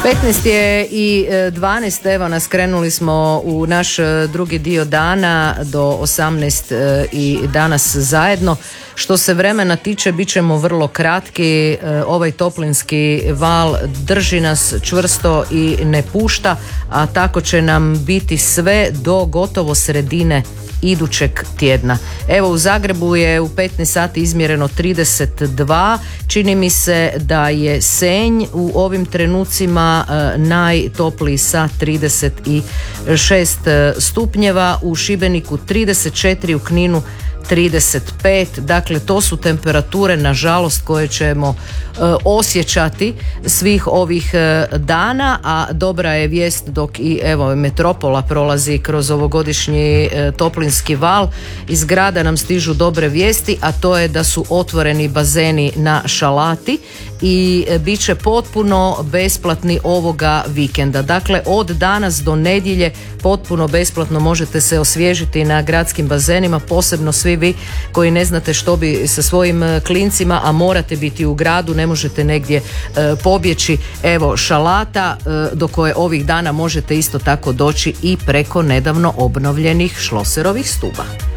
15 je i 12, evo nas, krenuli smo u naš drugi dio dana do 18 i danas zajedno. Što se vremena tiče, bit ćemo vrlo kratki. Ovaj toplinski val drži nas čvrsto i ne pušta, a tako će nam biti sve do gotovo sredine idućeg tjedna. Evo, u Zagrebu je u 15 sati izmjereno 32, čini mi se da je Senj u ovim trenucima najtopliji sa 36 stupnjeva, u Šibeniku 34, u Kninu 35, dakle to su temperature nažalost koje ćemo osjećati svih ovih dana, a dobra je vijest dok i evo metropola prolazi kroz ovogodišnji toplinski val, iz grada nam stižu dobre vijesti, a to je da su otvoreni bazeni na Šalati i bit će potpuno besplatni ovoga vikenda. Dakle, od danas do nedjelje potpuno besplatno možete se osvježiti na gradskim bazenima, posebno svi vi koji ne znate što bi sa svojim klincima, a morate biti u gradu, ne možete negdje pobjeći. Evo, Šalata do koje ovih dana možete isto tako doći i preko nedavno obnovljenih Šloserovih stuba.